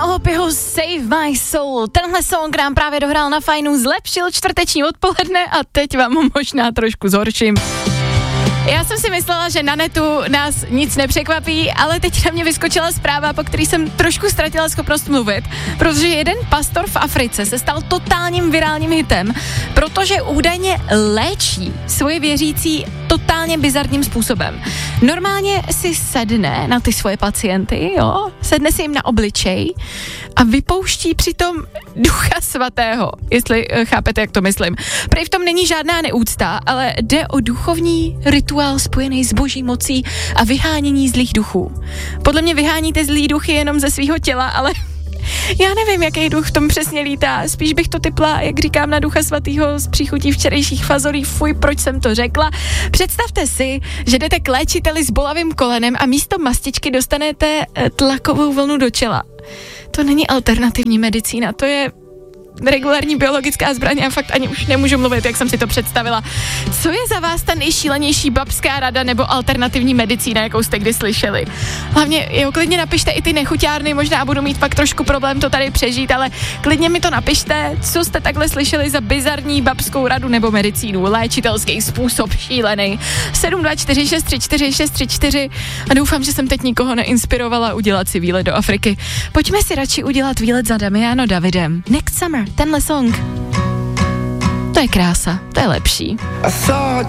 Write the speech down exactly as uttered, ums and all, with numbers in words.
Opieho Save My Soul. Tenhle song nám právě dohrál na fajnu, zlepšil čtvrteční odpoledne a teď vám ho možná trošku zhorším. Já jsem si myslela, že na netu nás nic nepřekvapí, ale teď na mě vyskočila zpráva, po který jsem trošku ztratila schopnost mluvit, protože jeden pastor v Africe se stal totálním virálním hitem, protože údajně léčí svoje věřící totálně bizarním způsobem. Normálně si sedne na ty svoje pacienty, jo, sedne si jim na obličej a vypouští přitom Ducha Svatého, jestli chápete, jak to myslím. Prý v tom není žádná neúcta, ale jde o duchovní rituál spojený s boží mocí a vyhánění zlých duchů. Podle mě vyháníte zlý duchy jenom ze svého těla, ale já nevím, jaký duch v tom přesně lítá. Spíš bych to typla, jak říkám, na Ducha Svatého z příchutí včerejších fazolí. Fuj, proč jsem to řekla. Představte si, že jdete k léčiteli s bolavým kolenem a místo mastičky dostanete tlakovou vlnu do čela. To není alternativní medicína, to je regulární biologická zbraň a fakt ani už nemůžu mluvit, jak jsem si to představila. Co je za vás ta nejšílenější babská rada nebo alternativní medicína, jakou jste kdy slyšeli? Hlavně, jo, klidně napište i ty nechuťárny, možná budu mít pak trošku problém to tady přežít, ale klidně mi to napište, co jste takhle slyšeli za bizarní babskou radu nebo medicínu, léčitelský způsob šílený. sedm dva čtyři šest tři čtyři šest tři čtyři a doufám, že jsem teď nikoho neinspirovala udělat si výlet do Afriky. Pojďme si radši udělat výlet za Damiano Davidem. Next Summer. Tenhle song. To je krása, to je lepší.